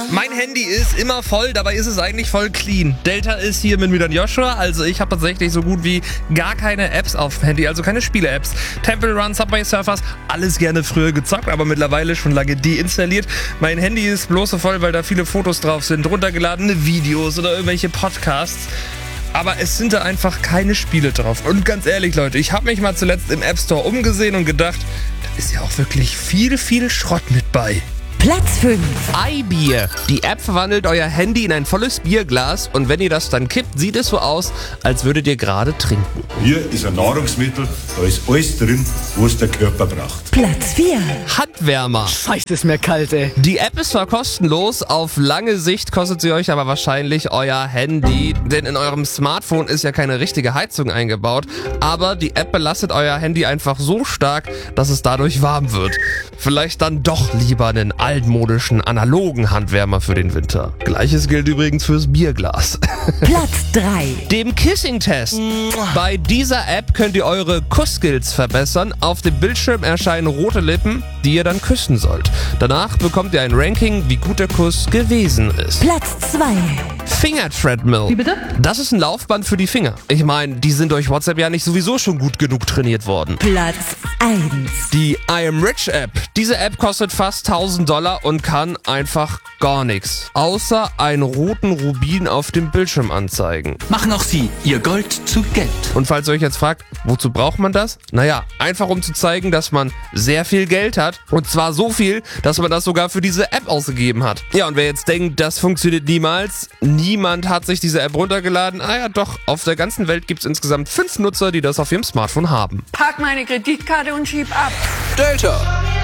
Mein Handy ist immer voll, dabei ist es eigentlich voll clean. Delta ist hier mit mir dann Joshua, also ich habe tatsächlich so gut wie gar keine Apps auf dem Handy, also keine Spiele-Apps. Temple Run, Subway Surfers, alles gerne früher gezockt, aber mittlerweile schon lange deinstalliert. Mein Handy ist bloß so voll, weil da viele Fotos drauf sind, runtergeladene Videos oder irgendwelche Podcasts. Aber es sind da einfach keine Spiele drauf. Und ganz ehrlich, Leute, ich habe mich mal zuletzt im App Store umgesehen und gedacht, da ist ja auch wirklich viel Schrott mit bei. Platz 5. iBier. Die App verwandelt euer Handy in ein volles Bierglas und wenn ihr das dann kippt, sieht es so aus, als würdet ihr gerade trinken. Bier ist ein Nahrungsmittel, da ist alles drin, was der Körper braucht. Platz 4. Handwärmer. Scheiße, ist mir kalt, ey. Die App ist zwar kostenlos, auf lange Sicht kostet sie euch aber wahrscheinlich euer Handy, denn in eurem Smartphone ist ja keine richtige Heizung eingebaut, aber die App belastet euer Handy einfach so stark, dass es dadurch warm wird. Vielleicht dann doch lieber einen altmodischen, analogen Handwärmer für den Winter. Gleiches gilt übrigens fürs Bierglas. Platz 3. Dem Kissing-Test. Bei dieser App könnt ihr eure Kussskills verbessern. Auf dem Bildschirm erscheinen rote Lippen, die ihr dann küssen sollt. Danach bekommt ihr ein Ranking, wie gut der Kuss gewesen ist. Platz 2. Finger-Treadmill. Wie bitte? Das ist ein Laufband für die Finger. Ich meine, die sind durch WhatsApp ja nicht sowieso schon gut genug trainiert worden. Platz 1. Die I Am Rich App. Diese App kostet fast $1000 und kann einfach gar nichts. Außer einen roten Rubin auf dem Bildschirm anzeigen. Machen auch Sie Ihr Gold zu Geld. Und falls ihr euch jetzt fragt, wozu braucht man das? Naja, einfach um zu zeigen, dass man sehr viel Geld hat. Und zwar so viel, dass man das sogar für diese App ausgegeben hat. Ja, und wer jetzt denkt, das funktioniert niemals, niemand hat sich diese App runtergeladen. Ah ja, doch, auf der ganzen Welt gibt es insgesamt 5 Nutzer, die das auf ihrem Smartphone haben. Pack meine Kreditkarte und schieb ab. Delta.